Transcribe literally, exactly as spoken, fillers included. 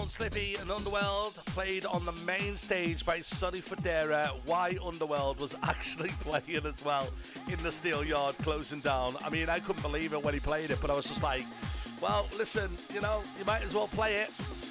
Bone Slippy and Underworld played on the main stage by Sonny Fodera. Why Underworld was actually playing as well in the Steel Yard closing down. I mean, I couldn't believe it when he played it, but I was just like, well, listen, you know, you might as well play it.